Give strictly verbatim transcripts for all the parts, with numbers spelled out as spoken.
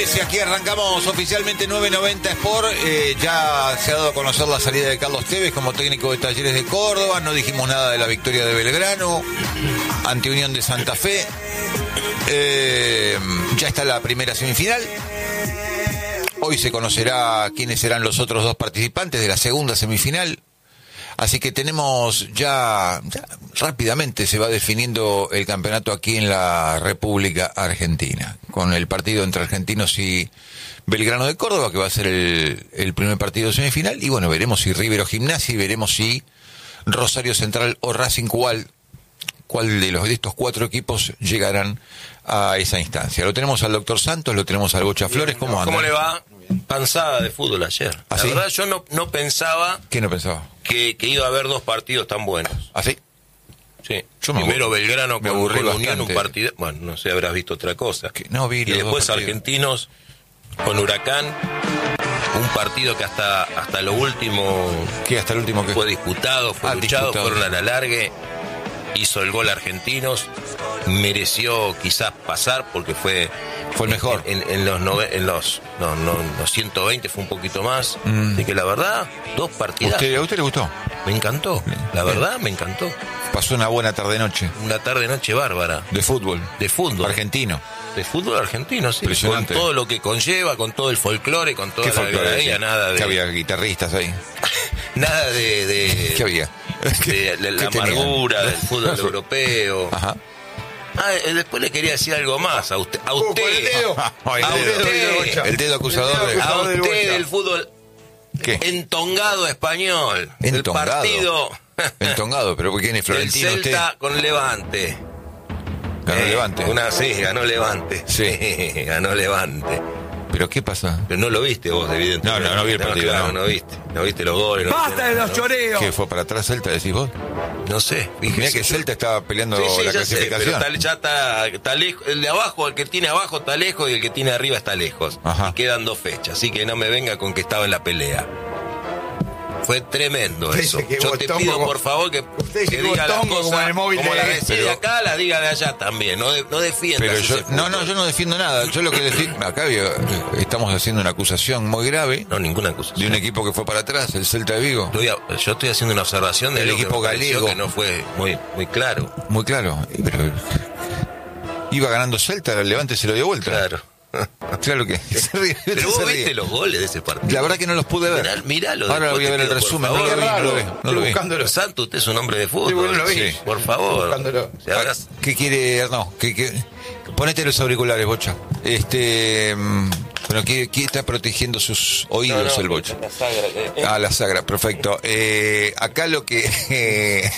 Si aquí arrancamos oficialmente nueve noventa Sport, eh, ya se ha dado a conocer la salida de Carlos Tevez como técnico de Talleres de Córdoba. No dijimos nada de la victoria de Belgrano ante Unión de Santa Fe. Eh, ya está la primera semifinal. Hoy se conocerá quiénes serán los otros dos participantes de la segunda semifinal. Así que tenemos ya, ya rápidamente se va definiendo el campeonato aquí en la República Argentina, con el partido entre Argentinos y Belgrano de Córdoba, que va a ser el, el primer partido semifinal, y bueno, veremos si River o Gimnasia, y veremos si Rosario Central o Racing, cuál, cuál de los de estos cuatro equipos llegarán a esa instancia. Lo tenemos al doctor Santos, lo tenemos al Bocha Flores. ¿Cómo anda? ¿Cómo le va? Panzada de fútbol ayer. ¿Ah, la sí? verdad yo no, no pensaba... ¿Qué no pensaba? Que, que iba a haber dos partidos tan buenos. ¿Ah, sí? Sí. Yo me Primero aburrí, Belgrano me con, aburrí con Unión, bastante. un partido... Bueno, no sé, habrás visto otra cosa. Que no vi y los después dos partidos. Argentinos con Huracán. Un partido que hasta hasta lo último... ¿Qué? ¿Hasta el último que Fue disputado, fue Ah, luchado, disputado. fueron a la largue. Hizo el gol Argentinos. Mereció quizás pasar porque fue... Fue el mejor. En, en, en los nove, en los, no, no, los ciento veinte fue un poquito más. Mm. Así que la verdad, dos partidas. ¿Usted, ¿A usted le gustó? Me encantó. La verdad, me encantó. Pasó una buena tarde-noche Una tarde-noche bárbara. de fútbol. De fútbol. Argentino. De fútbol argentino, sí. Impresionante. Con todo lo que conlleva, con todo el folclore, con toda ¿Qué la folclore? algarabía, nada Que de... había guitarristas ahí. Nada de... de ¿Qué había? de la, la ¿Qué tenían? amargura del fútbol europeo. Ajá. Ah, eh, después le quería decir algo más a usted. A Uh, usted. por el dedo. Ay, A el, dedo, usted. el dedo acusador de... A Acusador del usted Bocha. del fútbol ¿Qué? entongado español. Entongado. El partido Entongado, pero ¿quién es del Florentino usted? Celta con Levante. Ganó Eh, Levante. Una, sí, ganó Levante. Sí. Ganó Levante. ¿Pero qué pasa? Pero no lo viste vos, evidentemente. No, no, no vi el partido, claro, no. no viste. No viste los goles. No ¡Basta viste de nada, los ¿no? choreos! ¿Qué fue para atrás Celta, decís vos? No sé. Mirá fíjese, que yo- Celta estaba peleando Sí, sí, la ya sé, pero clasificación. está, ya está, está lejos. El de abajo, el que tiene abajo está lejos y el que tiene arriba está lejos. Ajá. Y quedan dos fechas, así que no me venga con que estaba en la pelea. Fue tremendo Usted eso. dice que Yo vos te tongo pido como- por favor que, Usted dice que que vos diga las tongo cosas como en el móvil como de- las decide pero- acá, las diga de allá también. No, de, no defiendas Pero yo, ese no, fútbol. no, yo no defiendo nada. Yo lo que defiendo, acá había- estamos haciendo una acusación muy grave No, ninguna acusación. de un equipo que fue para atrás, el Celta de Vigo. Estoy a- yo estoy haciendo una observación del El equipo galego. que no fue muy, muy claro. Muy claro. Pero iba ganando Celta, el Levante se lo dio vuelta. Claro. Claro que se ríe, Pero se vos ríe. viste los goles de ese partido. La verdad que no los pude ver. Mirá- miralo, Ahora después voy a te ver el pido, por resumen. No favor. lo vi, no lo vi. No lo vi. Buscándolo. Santo, usted es un hombre de fútbol. Sí, bueno, lo vi. Sí. Por favor. Buscándolo. Se habrás- ¿Qué quiere? No, ¿qué, qué? Ponete los auriculares, Bocha. Este, mm, bueno, ¿qué, qué está protegiendo sus oídos No, no, el Bocha? la sagra, eh, eh. Ah, la sagra, perfecto. Eh, acá lo que... eh,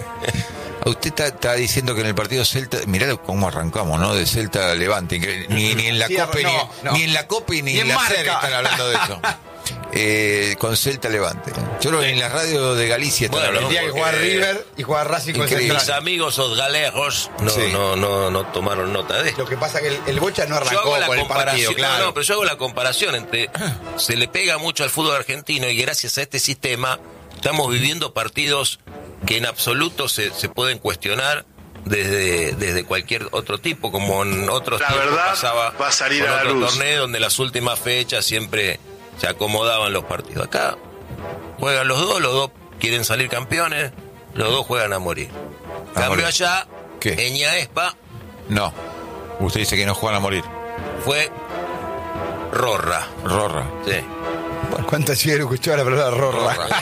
usted está, está diciendo que en el partido Celta... Mirá cómo arrancamos, ¿no? De Celta a Levante. que Ni, ni en la Cierra, Copa, no, ni, no. ni en la Copa y ni, Ni en en la Marca. serie están hablando de eso. Eh, con Celta Levante. Yo creo que en la radio de Galicia están Bueno, hablando. El día que juega porque- River y juega Racing con Increíble. Mis Central. amigos los galegos no, Sí. no, no, no tomaron nota de esto. Lo que pasa que el, el Bocha no Yo arrancó hago la con el partido, comparación, claro. no, no, pero yo hago la comparación entre se le pega mucho al fútbol argentino y gracias a este sistema estamos viviendo partidos que en absoluto se, se pueden cuestionar desde, desde cualquier otro tipo, como en otros La tiempos verdad pasaba va a salir con a la otro luz. torneo donde las últimas fechas siempre se acomodaban los partidos. Acá juegan los dos, los dos quieren salir campeones, los dos juegan a morir. A Cambio morir. allá, ¿Qué? Eñaespa No. Usted dice que no juegan a morir. fue Rorra. Rorra. Sí. ¿Cuántas veces escuchó la palabra Rorra? Rorra.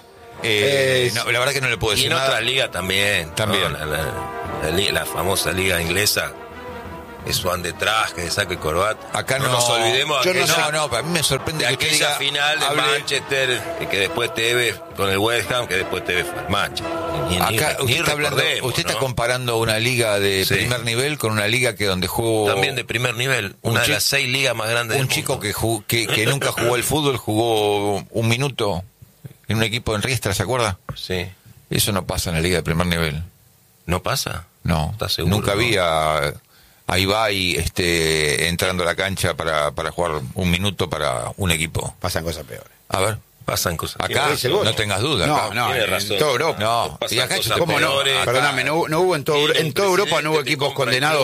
Eh, Es- no, la verdad que no le puedo Y decir en nada. otra liga también. También. ¿no? La, la- la li- la famosa liga inglesa, eso van detrás, que de saco y corbata. Acá no, nos olvidemos yo de no aquella, No, no, a mí me sorprende de que usted aquella diga, final de hable- Manchester, que, que después Tevez con el West Ham, que después Tevez fue al Manchester. Ni- ni- Acá ni usted está hablando, recordemos, usted está ¿no? comparando una liga de Sí. primer nivel con una liga que donde jugó También de primer nivel, un una de chi- las seis ligas más grandes un del chico mundo. que, jugó- que que nunca jugó al fútbol, jugó un minuto en un equipo en Riestra, ¿se acuerda? Sí. Eso no pasa en la liga de primer nivel. ¿No pasa? No, ¿Estás seguro, nunca no? vi a, a Ibai este, entrando a la cancha para, para jugar un minuto para un equipo. Pasan cosas peores. A ver, Pasan cosas. acá Tiene dice el Bocha. no tengas dudas. No, acá. no, Tiene en razón. toda Europa. No, Pasan y acá cosas ¿Cómo no? peores. Perdóname, no, no hubo en, todo, Tiene en un toda Europa no hubo presidente que equipos compra el condenados. club.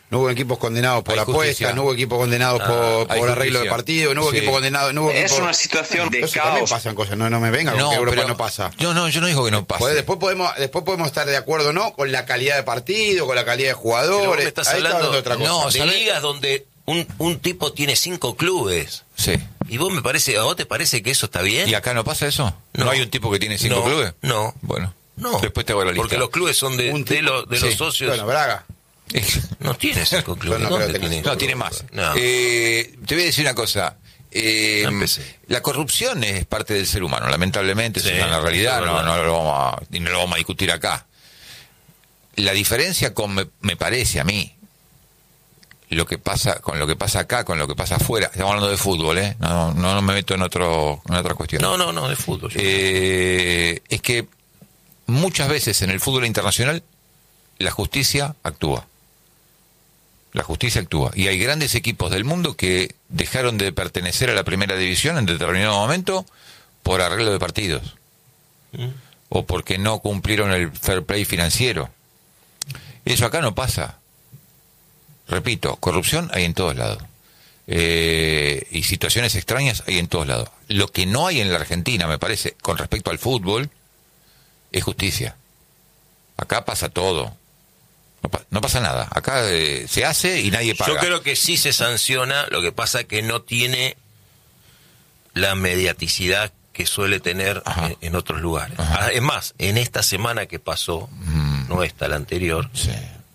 No hubo equipos condenados por Hay apuestas, justicia. no hubo equipos condenados Ah, por, hay por arreglo justicia. de partido, no hubo Sí. equipos condenados, no hubo Es equipos- una situación de Eso también caos. pasan cosas, no, no me venga con que Europa pero- no pasa. No, no, yo no digo que no pase. Pues después podemos después podemos estar de acuerdo no con la calidad de partido, con la calidad de Pero vos jugadores. me estás Ahí está hablando de otra cosa. No, de ¿sabés? ligas donde un, un tipo tiene cinco clubes. Sí. ¿Y vos me parece, a vos te parece que eso está bien? ¿Y acá no pasa eso? ¿No, No. hay un tipo que tiene cinco No, clubes? no. Bueno. No, Después te hago la lista. porque los clubes son de, Un de, tipo- los, de sí. los socios. Bueno, Braga. No tiene cinco clubes. Yo no creo ¿Dónde que tenga tiene? No, tiene más. No. Eh, te voy a decir una cosa. Eh, No empecé. la corrupción es parte del ser humano, lamentablemente, Sí, eso es una realidad, eso es no, verdad. no lo vamos a, y no lo vamos a discutir acá. La diferencia con, me, me parece a mí, lo que pasa con lo que pasa acá, con lo que pasa afuera, estamos hablando de fútbol, ¿eh? No, no, no me meto en, otro, en otra cuestión. No, no, no, de fútbol. Eh, es que muchas veces en el fútbol internacional la justicia actúa. La justicia actúa. Y hay grandes equipos del mundo que dejaron de pertenecer a la primera división en determinado momento por arreglo de partidos. Mm. O porque no cumplieron el fair play financiero. Eso acá no pasa. Repito, corrupción hay en todos lados. Eh, y situaciones extrañas hay en todos lados. Lo que no hay en la Argentina, me parece, con respecto al fútbol, es justicia. Acá pasa todo. No, pa- no pasa nada. Acá eh, se hace y nadie paga. Yo creo que sí se sanciona, lo que pasa que no tiene la mediaticidad que suele tener Ajá. en, en otros lugares. Ajá. Ah, Es más, en esta semana que pasó, Mm, no esta, la anterior, sí.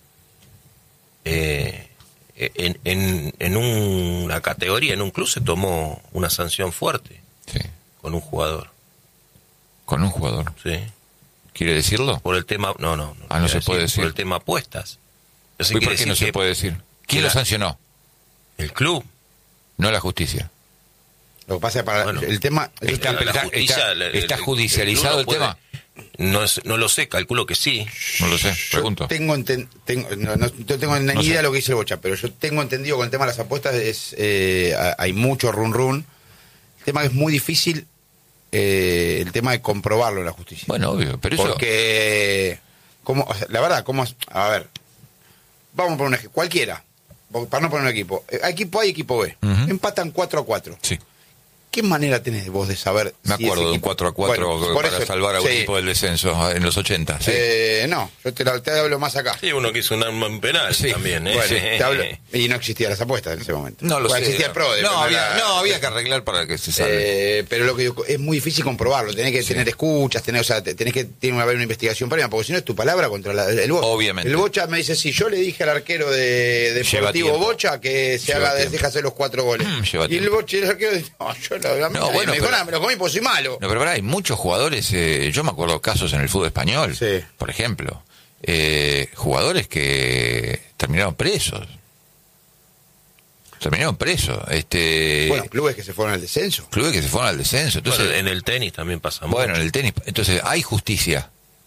eh, en, en, en una categoría, en un club, se tomó una sanción fuerte Sí. con un jugador. Con un jugador. ¿Sí? ¿Quiere decirlo? Por el tema, no, no, no Ah, no quiero se puede decir. Por el tema apuestas. Entonces ¿Y por quiere qué no decir se que puede decir? ¿Quién que lo la- sancionó? el club. No la justicia. Lo que pasa es para Bueno, el tema Está- La- la está- justicia, está- el- el- está el- judicializado el club no el puede- No, es- no lo sé, calculo que sí. No lo sé, Yo pregunto. tengo, enten- tengo no, no- no tengo ni No idea sé. de lo que dice el Bocha, pero yo tengo entendido con el tema de las apuestas es eh, a- hay mucho run run. El tema que es muy difícil, eh, el tema de comprobarlo en la justicia. Bueno, obvio, pero eso... Porque, ¿cómo, o sea, la verdad, ¿cómo? A ver, vamos a poner un ejemplo, cualquiera, para no poner un equipo. Eh, Equipo A y equipo B, Ujú. empatan cuatro a cuatro. Sí. ¿Qué manera tenés vos de saber? Me si acuerdo ese de un equipo- cuatro a cuatro Bueno, por para eso, salvar a un sí. equipo del descenso en los ochenta. Sí. Eh, no, yo te, la- te hablo más acá. Sí, uno que hizo un arma en penal Sí. también, ¿eh? Bueno, Sí. te hablo- y no existían las apuestas en ese momento. No lo Bueno, sé. existía el PRO. de- no, había, la- no, había que arreglar para que se salve. Eh, pero lo que digo, es muy difícil comprobarlo. Tenés que Sí. tener escuchas, tenés, o sea, te- tenés que tiene que haber una investigación previa, porque si no es tu palabra contra la- el Bocha. Obviamente. El Bocha me dice, si yo le dije al arquero de Lleva Deportivo tiempo. Bocha que se Lleva haga, tiempo. deja hacer los cuatro goles. Mm, lleva y el tiempo. Bocha y el arquero dice, no, yo lo, a mí No, nadie bueno, me dijo pero- nada, me lo comí pues soy malo. No, pero pará, hay muchos jugadores, eh, yo me acuerdo casos en el fútbol español, Sí. por ejemplo, eh, jugadores que terminaron presos. Terminaron presos. Este, Bueno, clubes que se fueron al descenso. clubes que se fueron al descenso. Entonces, Bueno, en el tenis también pasa mucho. bueno, en el tenis. Entonces, hay justicia.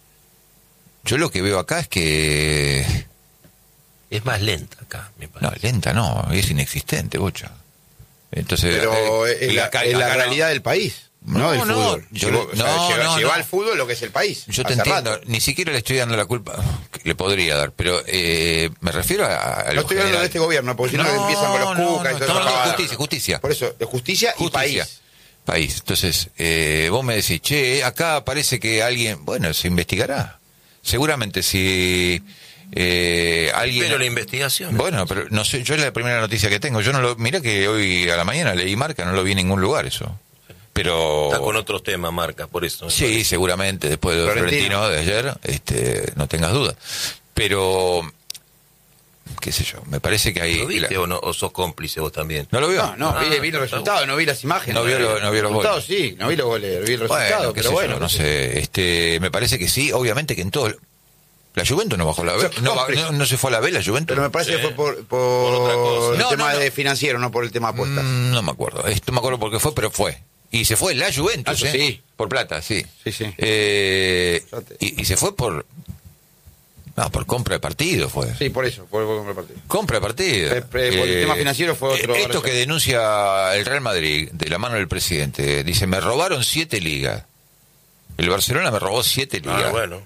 Yo lo que veo acá es que... Es más lenta acá, me No, parece. lenta no, es inexistente, Bocha. Entonces, Pero eh, es y la, acá- es la acá no- realidad del país, no, No, del no, fútbol. yo Llevó- le- o sea, no, lleva, no, lleva no. al fútbol lo que es el país. Yo te hace entiendo, rato. ni siquiera le estoy dando la culpa, que le podría dar, pero eh, me refiero a, a No lo estoy hablando general. de este gobierno, porque si no, No, empiezan con los no, cucas no, y todo estamos eso. hablando de Ah, justicia, justicia. Por eso, de justicia, y Justicia. país. País. Entonces, eh, vos me decís, che, acá parece que alguien, bueno, se investigará. Seguramente si eh, alguien... Pero la investigación. Bueno, pero no sé, yo es la primera noticia que tengo. Yo no lo, mirá que hoy a la mañana leí Marca, no lo vi en ningún lugar eso. Pero Está con otros temas, Marca, por eso. sí, seguramente después de Florentino. Florentino de ayer, este, no tengas duda. Pero qué sé yo, me parece que ahí ¿Lo viste la- o, no, o sos cómplice vos también? ¿No lo vio? No, no, Ah, vi, vi los está resultados, no vi las imágenes. No vio lo- no vio los resultados, sí, no vi los goles, vi el resultado, Bueno, qué pero sé bueno. yo, no sé, este, me parece que sí, obviamente que en todo la Juventus no bajó la B, Sos no, cómplice. no, no se fue a la B la Juventus. Pero me parece Sí. que fue por, por, Por otra cosa. el No, tema no, no. de financiero, no por el tema de apuestas. Mm, no me acuerdo, esto me acuerdo porque fue, pero fue. Y se fue la Juventus, Ah, eso ¿eh? sí. Por plata, sí. Sí, sí. Eh, Fíjate. y, y se fue por no, por compra de partido fue. Sí, por eso, por, por el partido. Compra de partido. Pre- pre- por el tema financiero fue otro- eh, Esto que denuncia el Real Madrid, de la mano del presidente, dice, me robaron siete ligas. El Barcelona me robó siete ligas. Ah, bueno.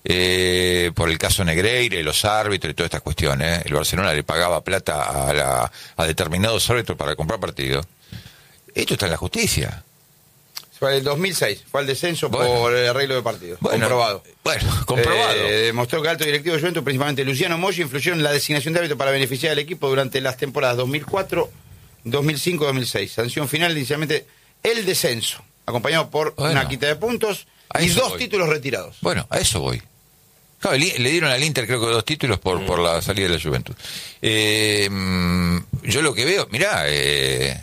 eh, por el caso Negreira y los árbitros y todas estas cuestiones. El Barcelona le pagaba plata a, la, a determinados árbitros para comprar partidos. Esto está en la justicia. Fue el dos mil seis, fue al descenso bueno, por el arreglo de partidos. Bueno, comprobado. Bueno, comprobado. Eh, demostró que alto directivo de Juventus, principalmente Luciano Moggi, influyeron en la designación de árbitro para beneficiar al equipo durante las temporadas dos mil cuatro, dos mil cinco, dos mil seis. Sanción final, inicialmente, el descenso, acompañado por bueno, una quita de puntos y dos voy. títulos retirados. Bueno, a eso voy. Claro, le dieron al Inter creo que dos títulos por, mm. por la salida de la Juventus. Eh, yo lo que veo, mirá, eh,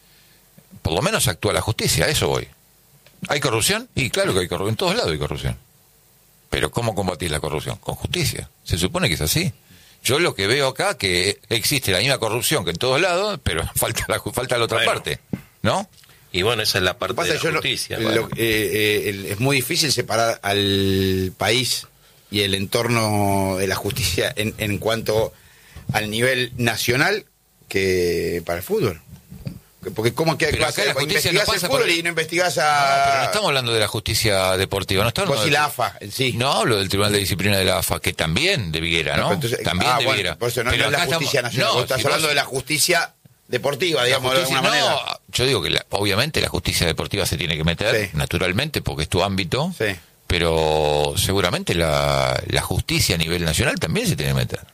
por lo menos actúa la justicia, a eso voy. ¿Hay corrupción? Y claro que hay corrupción, en todos lados hay corrupción. Pero ¿cómo combatir la corrupción? Con justicia. Se supone que es así. Yo lo que veo acá que existe la misma corrupción que en todos lados, pero falta la, falta la otra bueno. parte, ¿no? Y bueno, esa es la parte de la justicia. No, bueno. lo, eh, eh, es muy difícil separar al país y el entorno de la justicia en, en cuanto al nivel nacional que para el fútbol. Porque cómo que pero acá la justicia no pasa el fútbol por... y no investigás a... No, pero no estamos hablando de la justicia deportiva, no estamos pues de... y la A F A en sí. No hablo del Tribunal de Disciplina de la A F A, que también debiera, ¿no? no entonces, también ah, debiera. Bueno, por eso no, pero no es la justicia estamos... nacional, no, estás si hablando vos... de la justicia deportiva, digamos, justicia, de alguna no, manera. Yo digo que la, obviamente la justicia deportiva se tiene que meter, sí. naturalmente, porque es tu ámbito, sí. pero seguramente la, la justicia a nivel nacional también se tiene que meter.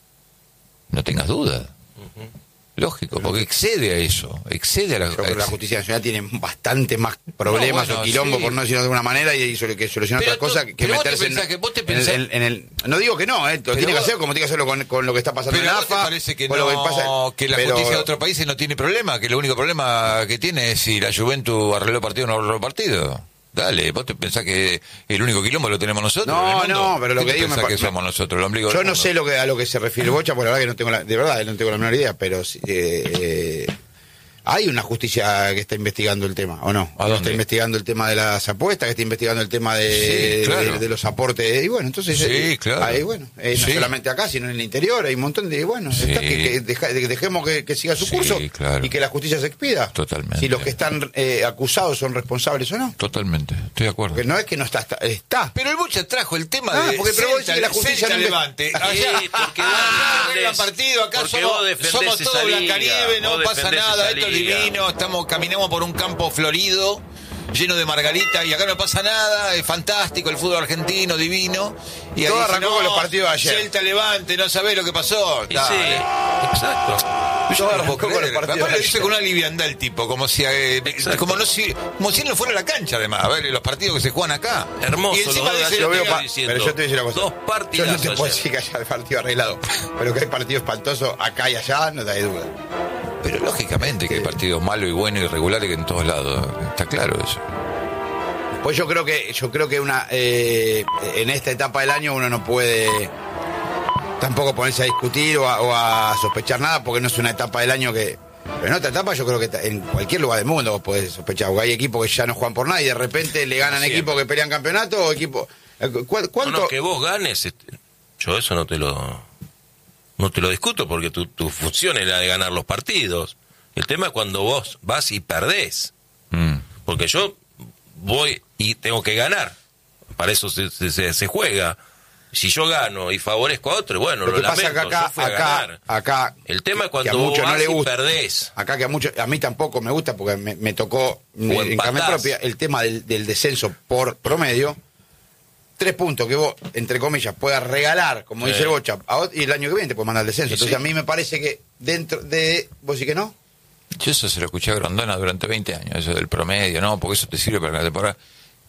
No tengas dudas. Uh-huh. Lógico, porque excede a eso, excede a la... Yo creo que la justicia nacional tiene bastante más problemas no, bueno, o quilombo, sí. por no decirlo de alguna manera, y eso que solucionar otra cosa que meterse en, que vos te pensás... en, el, en el... No digo que no, eh, lo tiene vos... que hacer como tiene que hacerlo con, con lo que está pasando pero en A F A. ¿Te parece que, no, lo que, pasa, que la pero... justicia de otros países no tiene problema? Que el único problema que tiene es si la Juventus arregló partido o no arregló partido. Dale, vos te pensás que el único quilombo lo tenemos nosotros. No, no, pero lo que digo me me que somos nosotros, el ombligo. Yo no sé lo que a lo que se refiere Bocha, porque la verdad que no tengo la, de verdad no tengo la menor idea, pero eh, eh, hay una justicia que está investigando el tema, ¿o no? ¿A dónde? Está investigando el tema de las apuestas, que está investigando el tema de, sí, claro. de, de los aportes, y bueno, entonces... Sí, eh, claro. Hay, bueno, eh, no sí. solamente acá, sino en el interior, hay un montón de... Bueno, sí. está, que, que deja, de, dejemos que, que siga su sí, curso claro. y que la justicia se expida. Totalmente. Si los que están eh, acusados son responsables o no. Totalmente, estoy de acuerdo. Porque no es que no está, está. está. Pero el Bocha trajo el tema ah, de... porque pero vos decís que la justicia no levante. Allá, sí, porque arreglan partido, acá somos, somos todos Blancanieve, no pasa nada, esto es divino, estamos, caminamos por un campo florido, lleno de margarita, y acá no pasa nada, es fantástico el fútbol argentino, divino. Y todo ahí arrancó no, con los partidos de ayer. Celta Levante, no sabés lo que pasó. Sí, exacto. Yo no lo puedo creer. Papá lo dice con una liviandad el tipo, como si, eh, como, no, si, como si él no fuera a la cancha, además, a ver los partidos que se juegan acá. Hermoso, y encima los dice, yo veo pega, pa- pero yo te voy a decir una cosa. Dos partidos. Yo no te puedo decir que haya el partido arreglado, pero que hay partidos espantosos acá y allá, no te hay duda. Pero lógicamente que hay partidos malos y buenos y regulares que en todos lados, está claro eso. Pues yo creo que yo creo que una eh, en esta etapa del año uno no puede tampoco ponerse a discutir o a, o a sospechar nada, porque no es una etapa del año que... Pero en otra etapa yo creo que en cualquier lugar del mundo vos podés sospechar, porque hay equipos que ya no juegan por nada y de repente le ganan Siempre. equipos que pelean campeonato o equipos... ¿Cuánto? No, no, que vos ganes, este, yo eso no te lo no te lo discuto, porque tu, tu función es la de ganar los partidos. El tema es cuando vos vas y perdés. Mm. Porque yo voy y tengo que ganar. Para eso se, se, se juega. Si yo gano y favorezco a otro, bueno, lo, lo que lamento, pasa que acá, yo fui a acá, ganar. acá, el tema es que cuando a vos muchos vas no le y gusta. perdés. Acá que a muchos, a mí tampoco me gusta, porque me, me tocó en carne propia el tema del, del descenso por promedio. Tres puntos que vos, entre comillas, puedas regalar, como sí. dice el Bocha, a, y el año que viene te puedes mandar el descenso. Sí, Entonces sí. a mí me parece que dentro de... ¿Vos sí que no? Yo eso se lo escuché a Grondona durante veinte años, eso del promedio, ¿no? Porque eso te sirve para la temporada.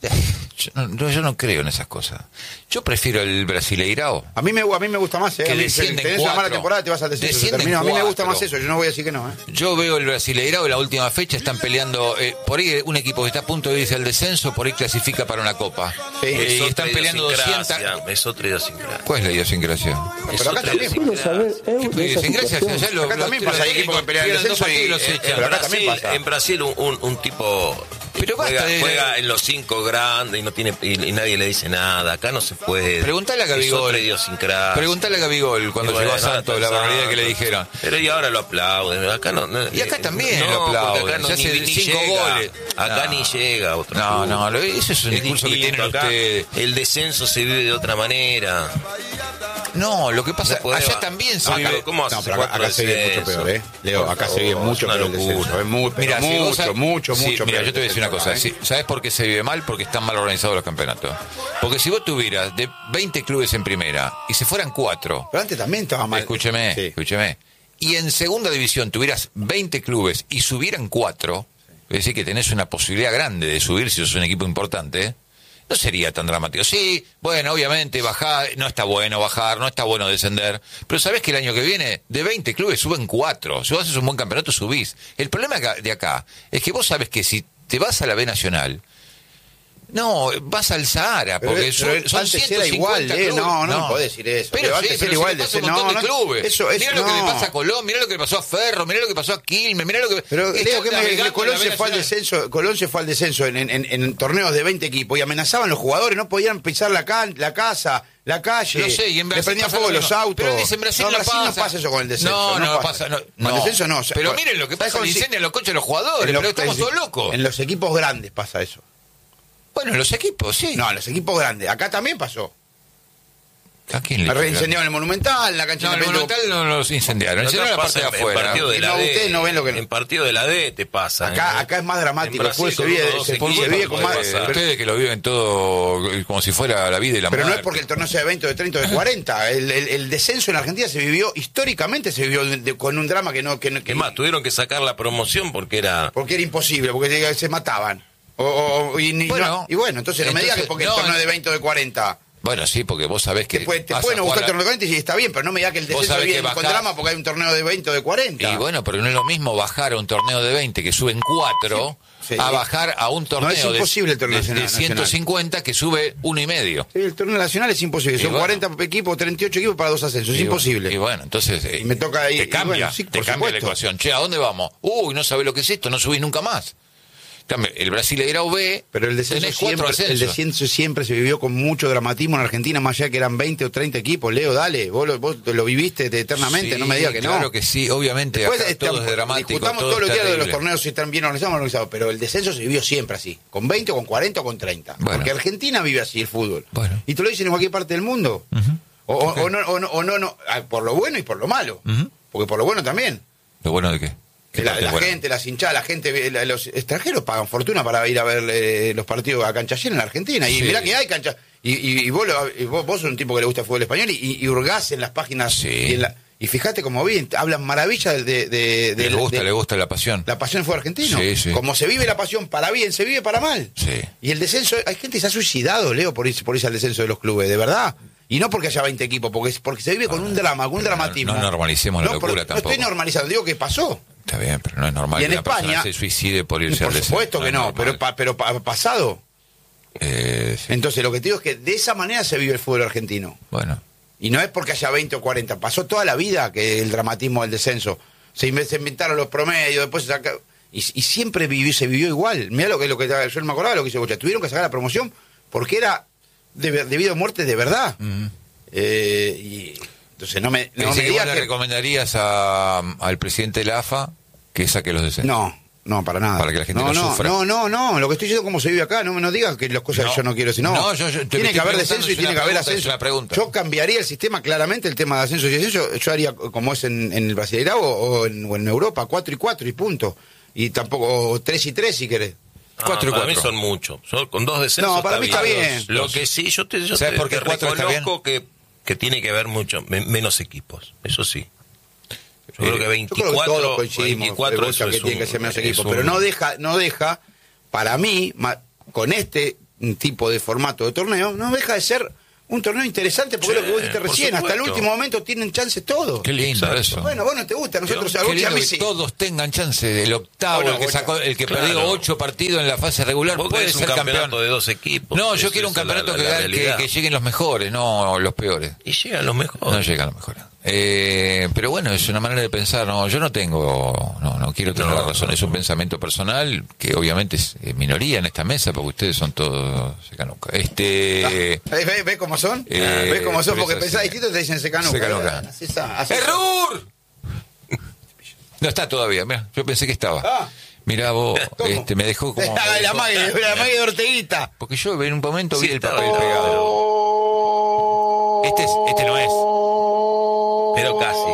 Yo no, yo no creo en esas cosas. Yo prefiero el Brasileirao. A mí me, a mí me gusta más, ¿eh? Que a mí, descienden tenés cuatro. una mala temporada, te vas al descenso. A mí me gusta más eso, yo no voy a decir que no, ¿eh? Yo veo el Brasileirao en la última fecha, están peleando, eh, por ahí un equipo que está a punto de irse al descenso, por ahí clasifica para una copa. Sí. Eh, y están peleando doscientos. Es otra idiosincrasia. ¿Cuál es la idiosincrasia? Pero acá también. ¿Qué idiosincrasia? Allá lo, acá también pasa, hay equipos que pelean el descenso y... En Brasil, en Brasil un, un, un tipo Pero basta juega, de- juega en los cinco grandes y no tiene y, y nadie le dice nada. Acá no se puede. Preguntale a Es Gabigol. otra idiosincrasia. Preguntale a Gabigol cuando Y bueno, llegó a Santos, está la barbaridad Santos. que le dijeron. Pero y ahora lo aplauden. Acá no, no- Y acá también no, lo porque aplauden. acá no, Se ni, hace ni cinco llega. goles. Acá No. ni llega otro No, club. no, lo- eso es un Es discurso que distinto tienen acá. ustedes. El descenso se vive de otra manera. No, lo que pasa, Se puede allá va- también se Acá, vive. ¿cómo hace No, pero acá, cuatro acá se vive mucho descensos? peor, ¿eh? Leo, Por acá se vive favor, mucho es una peor el descenso. locura. Es muy, pero Mira, si vos mucho, sabés- mucho, sí, mucho mira, peor yo te voy a decir una el cosa. descenso, Sí, ¿sabes por qué se vive mal? Porque están mal organizados los campeonatos. Porque si vos tuvieras de veinte clubes en primera y se fueran cuatro, Pero antes también estaba mal. escúcheme, Sí. escúcheme, y en segunda división tuvieras veinte clubes y subieran cuatro, es decir, que tenés una posibilidad grande de subir si sos un equipo importante, no sería tan dramático. Sí, bueno, obviamente bajar, no está bueno bajar, no está bueno descender, pero sabés que el año que viene de veinte clubes suben cuatro. Si vos haces un buen campeonato subís. El problema acá- de acá es que vos sabés que si te vas a la B Nacional, no, vas al Sahara, Pero, porque pero son, son antes ciento era cincuenta igual, ¿eh? clubes. No, no, me podés decir eso. Pero, Pero sí, antes pero era igual si le pasa de- a un montón no, de no, clubes. eso es- mirá lo que le no. pasa a Colón, mirá lo que le pasó a Ferro, mirá lo que pasó a Quilmes, mirá lo que... Pero Están Leo, que me, navegando Colón en la se B fue al Nacional. descenso, Colón se fue al descenso en, en- en- en torneos de veinte equipos y amenazaban los jugadores, no podían pisar la, can- la casa, la calle, No sé, y en le Brasil prendían pasa fuego lo los mismo. autos. Pero dice, en Brasil no, no Brasil no pasa. pasa eso con el descenso. No, no, pasa, no, Con no. el descenso no. Pero Con- miren lo que ¿sabes pasa, con- le incendian los coches a los jugadores, en los- pero estamos en- todos locos. En los equipos grandes pasa eso. Bueno, en los equipos, sí. No, en los equipos grandes. Acá también pasó. ¿A quién le Reincendiaron el Monumental, la cancha No, el de Independiente. Monumental no los incendiaron, No incendiaron la parte de pasa en- afuera. En partido de Y la no, D. ustedes no ven lo que- En partido de la D te pasa. Acá, ¿eh? acá es más dramático. En El fútbol Brasil se vive, con uno o se, dos se equipos vive con puede más. pasar. pero- Ustedes que lo viven todo como si fuera la vida y la Pero no muerte. es porque el torneo sea de veinte, de treinta, o de cuarenta. El, el- el descenso en Argentina se vivió, históricamente se vivió de- de- con un drama que no... Que, no- que- Es más, tuvieron que sacar la promoción porque era... porque era imposible, porque se, se mataban. O, o- y, ni- Bueno, no- y bueno, entonces no me digas que entonces, porque no, el torneo no. de veinte o de cuarenta. Bueno, sí, porque vos sabés que... Te, puede- te vas pueden a gustar el jugar torneo de cuarenta y está bien, pero no me digas que el Vos descenso sabés viene que con bajás- drama porque hay un torneo de veinte o de cuarenta. Y bueno, pero no es lo mismo bajar a un torneo de veinte que suben cuatro Sí, sí. a bajar a un torneo es imposible de, el torneo de- de nacional. ciento cincuenta que sube uno y medio. Sí, el torneo nacional es imposible. Y Son bueno. cuarenta equipos, treinta y ocho equipos para dos ascensos. Es Y imposible. bueno, y bueno, entonces eh, Y me toca ahí- te y cambia, bueno, sí, te por cambia la supuesto. ecuación. Che, ¿a dónde vamos? Uy, no sabés lo que es esto, no subís nunca más. Cambio, el Brasileirao B, Pero el descenso, tenés cuatro siempre, el ascensos. descenso siempre se vivió con mucho dramatismo en Argentina, más allá de que eran veinte o treinta equipos. Leo, dale, vos lo, vos lo viviste eternamente, Sí, no me digas que no. Claro que sí, obviamente Después acá todo estamos- es dramático. discutamos todo todos los es días de los terrible. torneos si están bien organizados o mal organizados, pero el descenso se vivió siempre así, con veinte o con cuarenta o con treinta. Bueno. Porque Argentina vive así el fútbol. Bueno. Y te lo dicen en cualquier parte del mundo. o, o- o no, o, no, o no, no, ah, por lo bueno y por lo malo. Ujú. Porque por lo bueno también. ¿Lo bueno de qué? ¿Qué La, parte la buena? gente, las hinchadas, la gente, la- los extranjeros pagan fortuna para ir a ver eh, los partidos a cancha llena en la Argentina. Y Sí. mirá que hay cancha. Y, y, y vos, lo- y vos, vos sos un tipo que le gusta el fútbol español y, y hurgás en las páginas. Sí. Y, en la- y fíjate como bien, hablan maravilla de, de, de- de- Le gusta, de- le gusta la pasión. la pasión del fútbol argentino. Sí, sí. Como se vive la pasión para bien, se vive para mal. Sí. Y el descenso, hay gente que se ha suicidado, Leo, por irse, por irse al descenso de los clubes, de verdad. Y no porque haya veinte equipos, porque, es- porque se vive con un drama, con un no- dramatismo. no normalicemos la No, locura pero No tampoco. estoy normalizando, digo que pasó. Está bien, pero no es normal Y en que una persona España- se suicide por irse Por al descenso. supuesto que es no, normal. pero, pa- pero pa- pasado. Eh, sí. Entonces lo que te digo es que de esa manera se vive el fútbol argentino. Bueno, Y no es porque haya veinte o cuarenta, pasó toda la vida que el dramatismo del descenso. Se, inve- se inventaron los promedios, después se saca... Y, y siempre vivió, se vivió igual. Mirá lo que, lo que yo no me acordaba de lo que hizo Bocha. Tuvieron que sacar la promoción porque era de- debido a muerte de verdad. Ujú. Eh, y entonces no me, no Así me que vos digas le que... recomendarías a- al presidente de la A F A que saque los descensos. No, no, para nada. Para que la gente no, no no, sufra. no, no, no, lo que estoy diciendo es cómo se vive acá, no me no digas que las cosas No. que yo no quiero decir, no. No, yo- yo te tiene estoy que haber preguntando, descenso y es tiene una que haber pregunta, es ascenso. una pregunta. Yo cambiaría el sistema claramente, el tema de ascenso y descenso, yo haría como es en, en el Brasileirao o en, o en Europa, cuatro y cuatro y punto. Y tampoco, o tres y tres si querés. Cuatro y para cuatro. mí son muchos. Son- con dos descensos. No, para mí está bien. Lo que sí, yo te, yo ¿Sabes te- por qué te cuatro está reconozco que, que tiene que haber mucho, me- menos equipos. Eso sí. Yo creo que Yo creo que veinticuatro, todos coincidimos veinticuatro de Bocha, eso que es tiene un- que ser menos es equipos, un- pero no deja, no deja, para mí, ma- con este tipo de formato de torneo, no deja de ser un torneo interesante, porque Sí, es lo que vos dijiste por recién, hasta el supuesto. último momento tienen chance todos. Qué lindo Exacto. eso. Bueno, vos no te gusta, nosotros Qué a Bocha lindo a mí que sí. todos tengan chance. El octavo, Bueno, el que Bocha, sacó, el que claro. perdió ocho partidos en la fase regular, Vos puede querés un ser campeonato campeón. de dos equipos. No, yo Esa quiero un es la- campeonato la- que, la gane- que, realidad. que lleguen los mejores, no los peores. Y llegan los mejores. No llegan los mejores. Eh, pero bueno, es una manera de pensar. No, yo no tengo, no, no quiero tener no, la razón. No. Es un pensamiento personal que obviamente es minoría en esta mesa, porque ustedes son todos secanuca. Este, ah, ¿ves, ¿Ves cómo son? Eh, ¿Ves cómo son? Porque pensás distinto y te dicen secanuca. Secanuca. ¡Error! No está todavía. Mira, yo pensé que estaba. Ah. Mirá vos, este, me dejó como... La, la magia, la magia de Orteguita. Porque yo en un momento sí, vi el papel pegado. Este, es, este no es. Pero casi.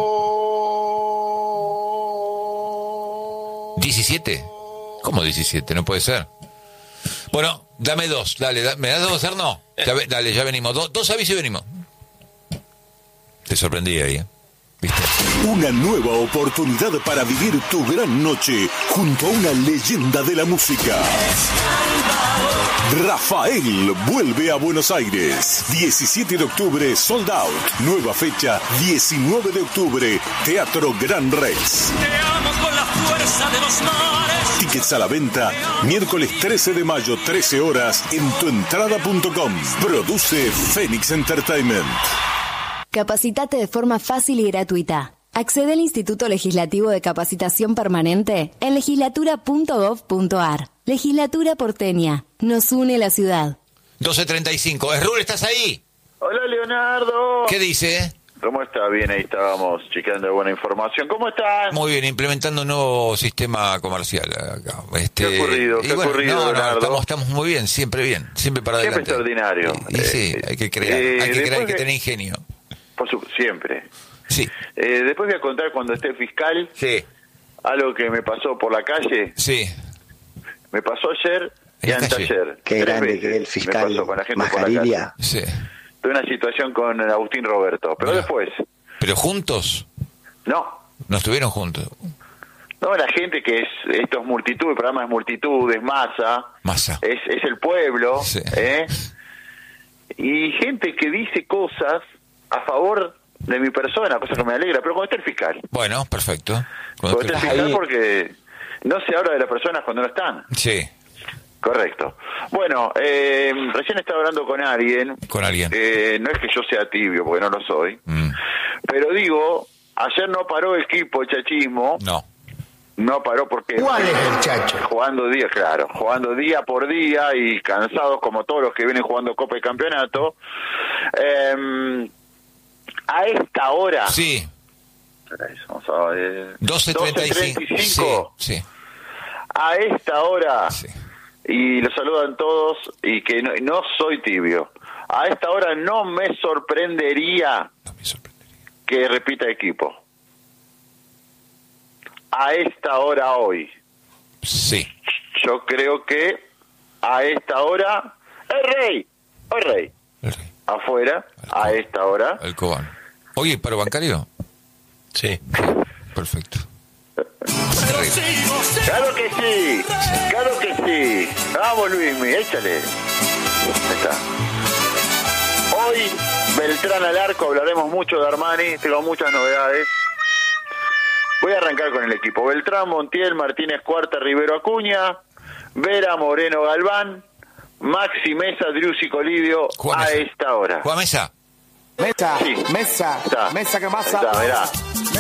¿diecisiete? ¿Cómo diecisiete? No puede ser. Bueno, dame dos. Dale, da, ¿me das dos, Arno? Ya, dale, ya venimos. Do, dos avisos y venimos. Te sorprendí ahí, ¿eh? ¿Viste? Una nueva oportunidad para vivir tu gran noche junto a una leyenda de la música. Rafael vuelve a Buenos Aires. diecisiete de octubre, sold out. Nueva fecha, diecinueve de octubre, Teatro Gran Rex. Te amo con la fuerza de los mares. Tickets a la venta, miércoles trece de mayo, trece horas, en tuentrada punto com. Produce Fénix Entertainment. Capacitate de forma fácil y gratuita. Accede al Instituto Legislativo de Capacitación Permanente en legislatura punto gov punto ar. Legislatura porteña. Nos une la ciudad. doce treinta y cinco. Errul, ¿estás ahí? Hola, Leonardo. ¿Qué dice? ¿Cómo está? Bien, ahí estábamos chequeando buena información. ¿Cómo estás? Muy bien, implementando un nuevo sistema comercial acá. Este, ¿Qué ha ocurrido? ¿Qué ha bueno, ocurrido, no, Leonardo? No, estamos, estamos muy bien, siempre bien, siempre para siempre adelante. Siempre extraordinario. Y, y sí, eh, hay que crear, eh, hay que crear, hay que de... tener ingenio. Por su... Siempre. Sí. Eh, después voy a contar cuando esté fiscal. Sí. Algo que me pasó por la calle. Sí. Me pasó ayer y anteayer. Qué grande que el fiscal me pasó con la gente Mascarilla. Por la calle. Sí. Tuve una situación con Agustín Roberto, pero bueno, después. ¿Pero juntos? No. ¿No estuvieron juntos? No, la gente que es, esto es multitud, el programa es multitud, es masa. Masa. Es, es el pueblo. Sí. ¿eh? Y gente que dice cosas a favor de mi persona, cosa que me alegra, pero cuando esté el fiscal. Bueno, perfecto. Cuando, cuando esté el fiscal, porque no se habla de las personas cuando no están. Sí. Correcto. Bueno, eh, recién estaba hablando con alguien. Con alguien. Eh, no es que yo sea tibio, porque no lo soy. Mm. Pero digo, ayer no paró el equipo, el chachismo. No. No paró porque... ¿Cuál es el chacho? Jugando día, claro. Jugando día por día y cansados como todos los que vienen jugando Copa y Campeonato. Eh, a esta hora... Sí. Vamos a ver. doce treinta y cinco. Sí, sí. A esta hora... Sí. Y los saludan todos y que no, no soy tibio. A esta hora no me sorprendería, no me sorprendería. que repita equipo. A esta hora hoy. Sí. Yo creo que a esta hora el rey, el rey. El rey. Afuera, a esta hora. El Cobán. Oye, ¿paro bancario? Sí. Perfecto. Claro que sí, claro que sí. Vamos, Luismi, échale. Ahí está. Hoy, Beltrán al arco, hablaremos mucho de Armani, tengo muchas novedades. Voy a arrancar con el equipo. Beltrán, Montiel, Martínez Cuarta, Rivero Acuña, Vera, Moreno, Galván, Maxi Mesa, Driussi Colidio, a esta hora. Juan Mesa. Mesa, sí. mesa, está. mesa que masa. Está, mirá.